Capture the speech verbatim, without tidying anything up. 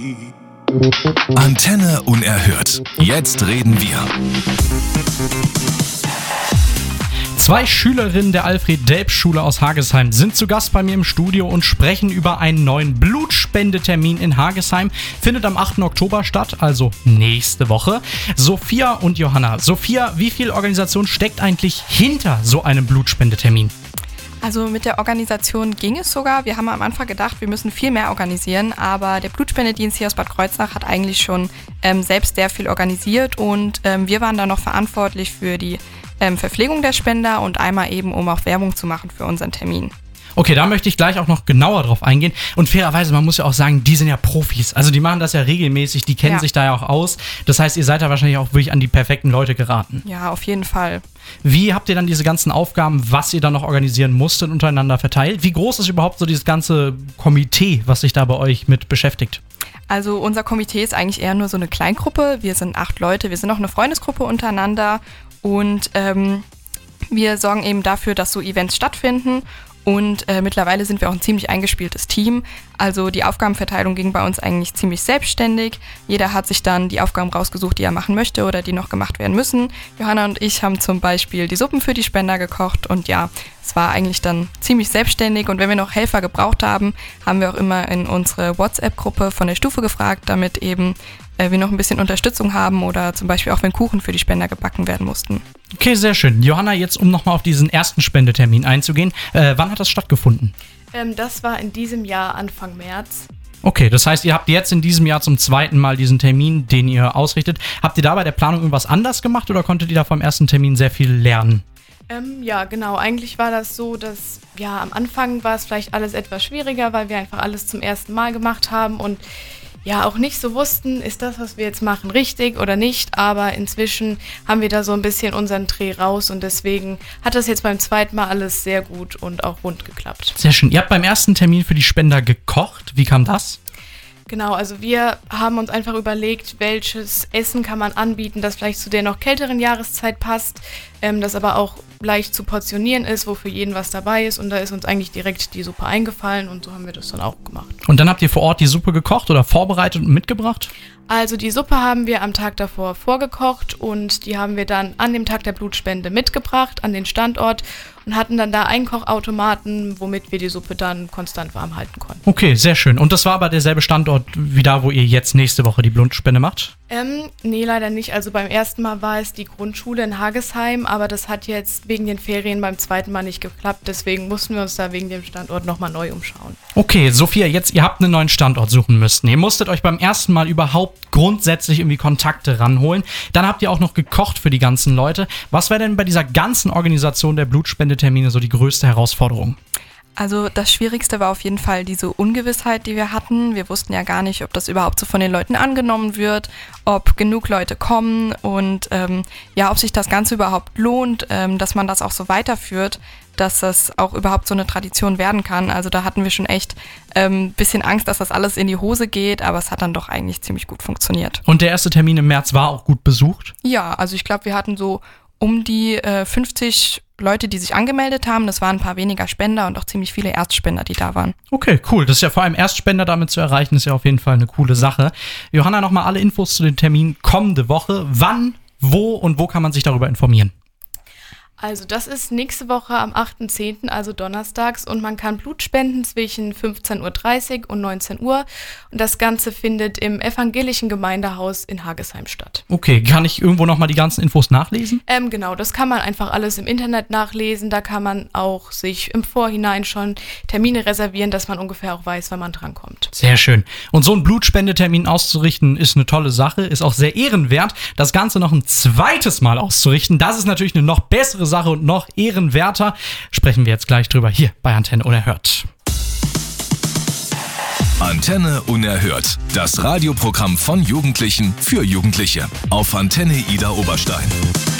Antenne unerhört. Jetzt reden wir. Zwei Schülerinnen der Alfred-Delp-Schule aus Hagesheim sind zu Gast bei mir im Studio und sprechen über einen neuen Blutspendetermin in Hagesheim. Findet am achten Oktober statt, also nächste Woche. Sophia und Johanna. Sophia, wie viel Organisation steckt eigentlich hinter so einem Blutspendetermin? Also mit der Organisation ging es sogar. Wir haben am Anfang gedacht, wir müssen viel mehr organisieren, aber der Blutspendedienst hier aus Bad Kreuznach hat eigentlich schon ähm, selbst sehr viel organisiert und ähm, wir waren dann noch verantwortlich für die ähm, Verpflegung der Spender und einmal eben, um auch Werbung zu machen für unseren Termin. Okay, da möchte ich gleich auch noch genauer drauf eingehen. Und fairerweise, man muss ja auch sagen, die sind ja Profis. Also die machen das ja regelmäßig, die kennen Ja. sich da ja auch aus. Das heißt, ihr seid da wahrscheinlich auch wirklich an die perfekten Leute geraten. Ja, auf jeden Fall. Wie habt ihr dann diese ganzen Aufgaben, was ihr dann noch organisieren musstet, untereinander verteilt? Wie groß ist überhaupt so dieses ganze Komitee, was sich da bei euch mit beschäftigt? Also unser Komitee ist eigentlich eher nur so eine Kleingruppe. Wir sind acht Leute, wir sind auch eine Freundesgruppe untereinander und ähm, wir sorgen eben dafür, dass so Events stattfinden. Und äh, mittlerweile sind wir auch ein ziemlich eingespieltes Team. Also die Aufgabenverteilung ging bei uns eigentlich ziemlich selbstständig. Jeder hat sich dann die Aufgaben rausgesucht, die er machen möchte oder die noch gemacht werden müssen. Johanna und ich haben zum Beispiel die Suppen für die Spender gekocht und ja, es war eigentlich dann ziemlich selbstständig. Und wenn wir noch Helfer gebraucht haben, haben wir auch immer in unsere WhatsApp-Gruppe von der Stufe gefragt, damit eben äh, wir noch ein bisschen Unterstützung haben oder zum Beispiel auch wenn Kuchen für die Spender gebacken werden mussten. Okay, sehr schön. Johanna, jetzt um nochmal auf diesen ersten Spendetermin einzugehen. Äh, wann hat das stattgefunden? Ähm, das war in diesem Jahr Anfang März. Okay, das heißt, ihr habt jetzt in diesem Jahr zum zweiten Mal diesen Termin, den ihr ausrichtet. Habt ihr da bei der Planung irgendwas anders gemacht oder konntet ihr da vom ersten Termin sehr viel lernen? Ähm, ja, genau. Eigentlich war das so, dass ja am Anfang war es vielleicht alles etwas schwieriger, weil wir einfach alles zum ersten Mal gemacht haben und ja auch nicht so wussten, ist das, was wir jetzt machen, richtig oder nicht. Aber inzwischen haben wir da so ein bisschen unseren Dreh raus und deswegen hat das jetzt beim zweiten Mal alles sehr gut und auch rund geklappt. Sehr schön. Ihr habt beim ersten Termin für die Spender gekocht. Wie kam das? Genau, also wir haben uns einfach überlegt, welches Essen kann man anbieten, das vielleicht zu der noch kälteren Jahreszeit passt, ähm, das aber auch leicht zu portionieren ist, wo für jeden was dabei ist und da ist uns eigentlich direkt die Suppe eingefallen und so haben wir das dann auch gemacht. Und dann habt ihr vor Ort die Suppe gekocht oder vorbereitet und mitgebracht? Also die Suppe haben wir am Tag davor vorgekocht und die haben wir dann an dem Tag der Blutspende mitgebracht an den Standort und hatten dann da einen Kochautomaten, womit wir die Suppe dann konstant warm halten konnten. Okay, sehr schön. Und das war aber derselbe Standort wie da, wo ihr jetzt nächste Woche die Blutspende macht? Ähm, nee, leider nicht. Also beim ersten Mal war es die Grundschule in Hagesheim, aber das hat jetzt wegen den Ferien beim zweiten Mal nicht geklappt. Deswegen mussten wir uns da wegen dem Standort nochmal neu umschauen. Okay, Sophia, jetzt, ihr habt einen neuen Standort suchen müssen. Ihr musstet euch beim ersten Mal überhaupt grundsätzlich irgendwie Kontakte ranholen. Dann habt ihr auch noch gekocht für die ganzen Leute. Was wäre denn bei dieser ganzen Organisation der Blutspendetermine so die größte Herausforderung? Also das Schwierigste war auf jeden Fall diese Ungewissheit, die wir hatten. Wir wussten ja gar nicht, ob das überhaupt so von den Leuten angenommen wird, ob genug Leute kommen und ähm, ja, ob sich das Ganze überhaupt lohnt, ähm, dass man das auch so weiterführt, dass das auch überhaupt so eine Tradition werden kann. Also da hatten wir schon echt ein ähm, bisschen Angst, dass das alles in die Hose geht, aber es hat dann doch eigentlich ziemlich gut funktioniert. Und der erste Termin im März war auch gut besucht? Ja, also ich glaube, wir hatten so um die äh, fünfzig Leute, die sich angemeldet haben. Das waren ein paar weniger Spender und auch ziemlich viele Erstspender, die da waren. Okay, cool. Das ist ja vor allem Erstspender damit zu erreichen, ist ja auf jeden Fall eine coole Sache. Johanna, nochmal alle Infos zu den Terminen kommende Woche. Wann, wo und wo kann man sich darüber informieren? Also das ist nächste Woche am achten zehnten, also donnerstags und man kann Blut spenden zwischen fünfzehn Uhr dreißig und neunzehn Uhr und das Ganze findet im evangelischen Gemeindehaus in Hagesheim statt. Okay, kann ich irgendwo nochmal die ganzen Infos nachlesen? Ähm, genau, das kann man einfach alles im Internet nachlesen, da kann man auch sich im Vorhinein schon Termine reservieren, dass man ungefähr auch weiß, wann man drankommt. Sehr schön. Und so einen Blutspendetermin auszurichten ist eine tolle Sache, ist auch sehr ehrenwert. Das Ganze noch ein zweites Mal auszurichten, das ist natürlich eine noch bessere Sache und noch ehrenwerter. Sprechen wir jetzt gleich drüber hier bei Antenne Unerhört. Antenne Unerhört. Das Radioprogramm von Jugendlichen für Jugendliche. Auf Antenne Ida Oberstein.